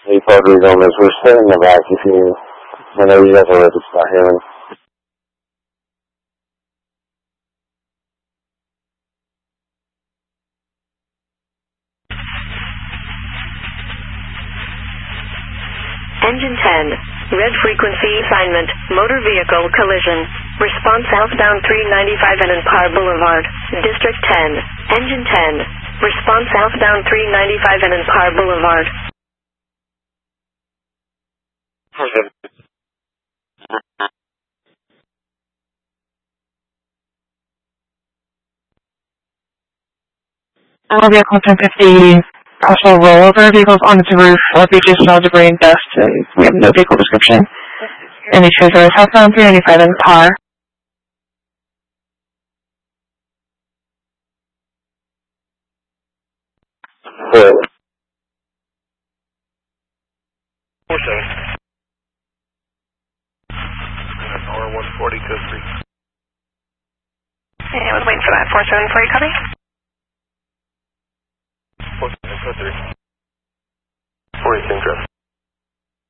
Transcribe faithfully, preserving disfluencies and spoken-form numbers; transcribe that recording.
Hey, Padre Gomez, we're sending the back if you, whenever you guys are ready to start hearing. Engine ten, red frequency assignment, motor vehicle collision. Response southbound three ninety-five and Empire Boulevard, District ten. Engine ten, response southbound three ninety-five and Empire Boulevard. All vehicle ten fifty, possible rollover vehicles on its roof or beaches, snow, debris, and dust. Uh, we have no vehicle description. And the shows are southbound three ninety-five in the car. Four. Four seven. R one forty code three. Yeah, I was waiting for that. four seven for you, copy? Four seven code three.